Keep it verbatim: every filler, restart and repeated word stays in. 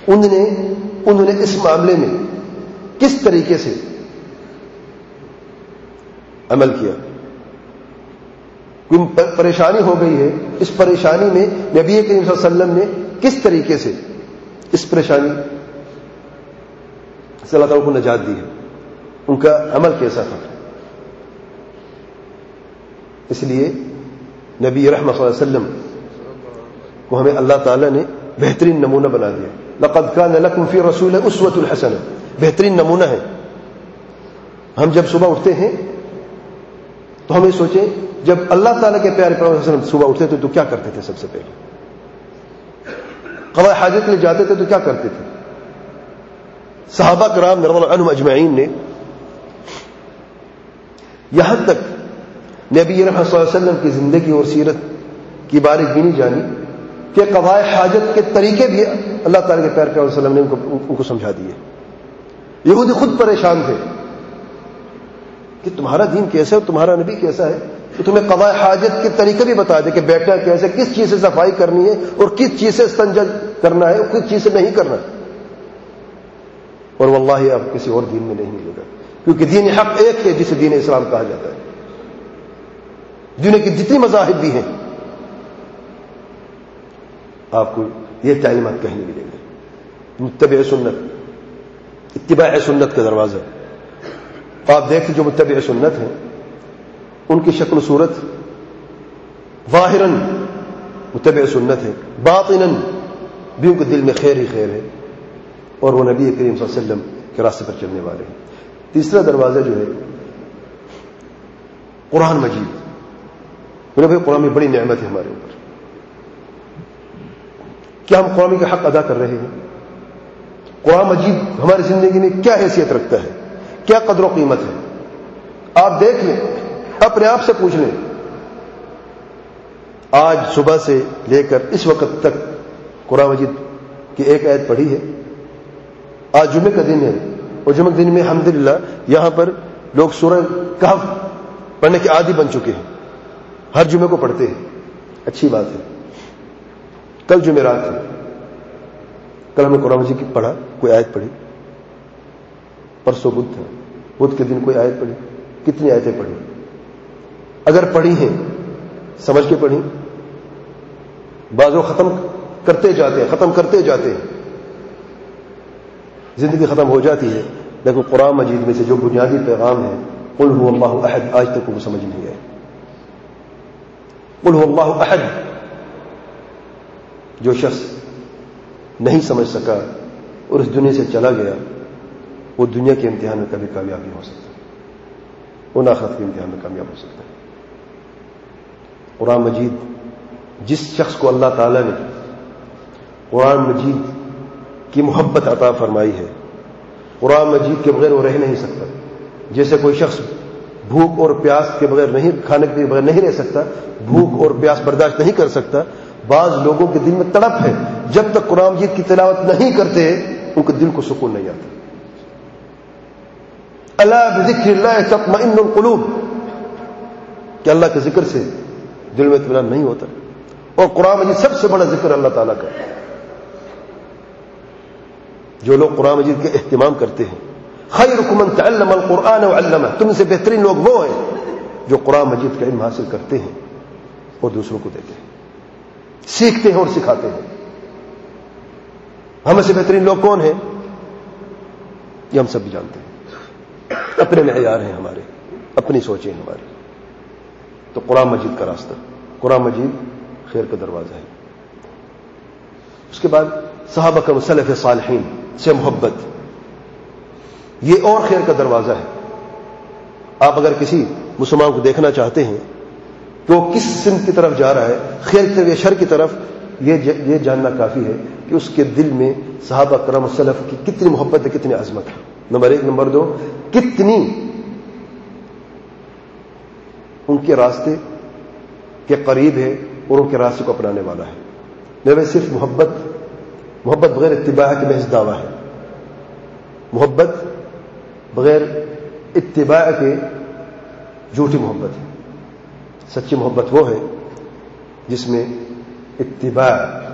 انہوں نے انہوں نے اس معاملے میں کس طریقے سے عمل کیا. کوئی پریشانی ہو گئی ہے, اس پریشانی میں نبی کریم صلی اللہ علیہ وسلم نے کس طریقے سے اس پریشانی سے اللہ تعالیٰ کو نجات دی ہے, ان کا عمل کیسا تھا. اس لیے نبی رحمۃ صلی اللہ علیہ وسلم کو ہمیں اللہ تعالیٰ نے بہترین نمونہ بنا دیا. لقد كان لكم في رسول اسوة حسنہ, بہترین نمونہ ہے. ہم جب صبح اٹھتے ہیں تو ہمیں سوچیں, جب اللہ تعالیٰ کے پیارے پیغمبر صلی اللہ علیہ وسلم صبح اٹھتے تھے تو کیا کرتے تھے؟ سب سے پہلے قضاء حاجت کے لیے جاتے تھے تو کیا کرتے تھے؟ صحابہ کرام رضی اللہ عنہم اجمعین نے یہاں تک نبی رحمۃ صلی اللہ علیہ وسلم کی زندگی اور سیرت کی باریک بینی جانی کہ قضاء حاجت کے طریقے بھی اللہ تعالیٰ کے پیارے پیغمبر صلی اللہ علیہ وسلم نے ان کو سمجھا دیے. یہودی خود پریشان تھے کہ تمہارا دین کیسا ہے, تمہارا نبی کیسا ہے, تو تمہیں قضاء حاجت کے طریقے بھی بتا دے کہ بیٹھنا کیسے, کس چیز سے صفائی کرنی ہے اور کس چیز سے استنجا کرنا ہے اور کس چیز سے نہیں کرنا. اور واللہ اب کسی اور دین میں نہیں ملے گا, کیونکہ دین حق ایک ہے جسے دین اسلام کہا جاتا ہے. دنیا کی جتنی مذاہب بھی ہیں آپ کو یہ تعلیمات کہیں نہیں ملیں گے. متبع سنت, اتباع سنت کا دروازہ. آپ دیکھتے جو متبع سنت ہیں ان کی شکل و صورت ظاہراً متبع سنت ہے, باطناً بھی ان کے دل میں خیر ہی خیر ہے, اور وہ نبی کریم صلی اللہ علیہ وسلم کے راستے پر چلنے والے ہیں. تیسرا دروازہ جو ہے قرآن مجید. میرے بھائی قرآن میں بڑی نعمت ہے ہمارے اوپر. کیا ہم قرآن کا حق ادا کر رہے ہیں؟ قرآن مجید ہماری زندگی میں کیا حیثیت رکھتا ہے, کیا قدر و قیمت ہے؟ آپ دیکھ لیں, اپنے آپ سے پوچھ لیں. آج صبح سے لے کر اس وقت تک قرآن مجید کی ایک آیت پڑھی ہے. آج جمعے کا دن ہے اور جمعے کے دن میں الحمدللہ یہاں پر لوگ سورہ کہف پڑھنے کے عادی بن چکے ہیں, ہر جمعے کو پڑھتے ہیں. اچھی بات ہے. کل جمعرات ہے, کل ہم نے قرآن مجید کی پڑھا, کوئی آیت پڑھی. پرسوں بدھ تھا, بدھ کے دن کوئی آیت پڑھی. کتنی آیتیں پڑھی؟ اگر پڑھی ہیں سمجھ کے پڑھی. بعضوں ختم کرتے جاتے ہیں ختم کرتے جاتے ہیں زندگی ختم ہو جاتی ہے, لیکن قرآن مجید میں سے جو بنیادی پیغام ہے قل هو اللہ احد, آج تک وہ سمجھ نہیں آئے. قل هو اللہ احد, جو شخص نہیں سمجھ سکا اور اس دنیا سے چلا گیا, وہ دنیا کے امتحان میں کبھی کامیاب نہیں ہو سکتا, وہ آخرت کے امتحان میں کامیاب ہو سکتا ہے. قرآن مجید جس شخص کو اللہ تعالیٰ نے قرآن مجید کی محبت عطا فرمائی ہے, قرآن مجید کے بغیر وہ رہ نہیں سکتا. جیسے کوئی شخص بھوک اور پیاس کے بغیر نہیں, کھانے کے بغیر نہیں رہ سکتا, بھوک اور پیاس برداشت نہیں کر سکتا. بعض لوگوں کے دل میں تڑپ ہے, جب تک قرآن مجید کی تلاوت نہیں کرتے ان کے دل کو سکون نہیں آتا. الا بذکر اللہ تطمئن القلوب, کہ اللہ کے ذکر سے دل میں اطمینان نہیں ہوتا. اور قرآن مجید سب سے بڑا ذکر اللہ تعالیٰ کا. جو لوگ قرآن مجید کے اہتمام کرتے ہیں, خیرکم من تعلم القرآن وعلمہ, تم سے بہترین لوگ وہ ہیں جو قرآن مجید کا علم حاصل کرتے ہیں اور دوسروں کو دیتے ہیں, سیکھتے ہیں اور سکھاتے ہیں. ہم سے بہترین لوگ کون ہیں یہ ہم سب بھی جانتے ہیں. اپنے معیار ہیں ہمارے, اپنی سوچیں ہماری. تو قرآن مجید کا راستہ, قرآن مجید خیر کا دروازہ ہے. اس کے بعد صحابہ کا سلف صالحین سے محبت, یہ اور خیر کا دروازہ ہے. آپ اگر کسی مسلمان کو دیکھنا چاہتے ہیں تو کس سمت کی طرف جا رہا ہے, خیر کی طرف یا شر کی طرف, یہ جاننا کافی ہے کہ اس کے دل میں صحابہ کرام سلف کی کتنی محبت ہے, کتنی عظمت ہے. نمبر ایک. نمبر دو, کتنی ان کے راستے کے قریب ہے اور ان کے راستے کو اپنانے والا ہے. نمبر صرف محبت, محبت بغیر اتباع کے محض دعویٰ ہے. محبت بغیر اتباع کے جھوٹی محبت ہے. سچی محبت وہ ہے جس میں اتباع